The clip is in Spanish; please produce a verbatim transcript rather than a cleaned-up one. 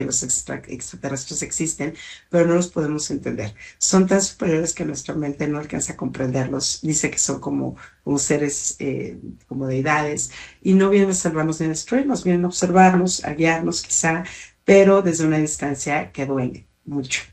los extra, extraterrestres existen, pero no los podemos entender. Son tan superiores que nuestra mente no alcanza a comprenderlos. Dice que son como, como seres, eh, como deidades, y no vienen a salvarnos ni a destruirnos, vienen a observarnos, a guiarnos quizá, pero desde una distancia que duele mucho.